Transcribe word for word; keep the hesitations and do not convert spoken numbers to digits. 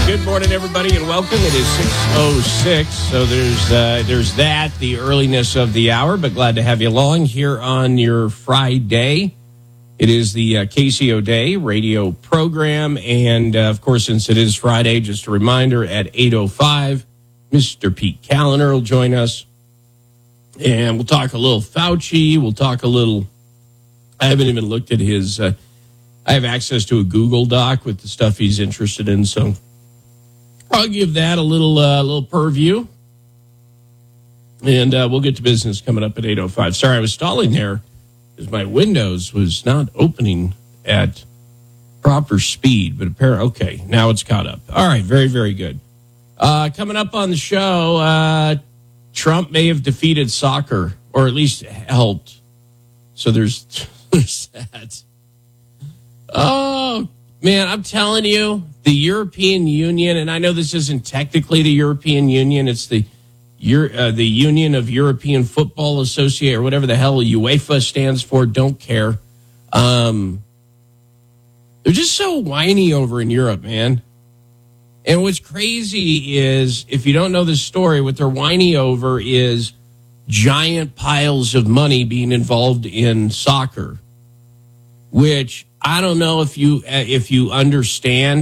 Good morning, everybody, and welcome. It is six oh six, so there's uh, there's that, the earliness of the hour, but glad to have you along here on your Friday. It is the uh, K C O Day radio program, and, uh, of course, since it is Friday, just a reminder, at eight oh five, Mister Pete Callender will join us, and we'll talk a little Fauci, we'll talk a little, I haven't even looked at his, uh, I have access to a Google Doc with the stuff he's interested in, so I'll give that a little uh, little purview, and uh, we'll get to business coming up at eight oh five. Sorry, I was stalling there because my Windows was not opening at proper speed, but apparently, okay, now it's caught up. All right, very, very good. Uh, coming up on the show, uh, Trump may have defeated soccer, or at least helped. So there's, there's that. Oh, man, I'm telling you, the European Union, and I know this isn't technically the European Union, it's the Euro, uh, the Union of European Football Association, or whatever the hell UEFA stands for, don't care. Um, they're just so whiny over in Europe, man. And what's crazy is, if you don't know this story, what they're whiny over is giant piles of money being involved in soccer, which I don't know if you if you understand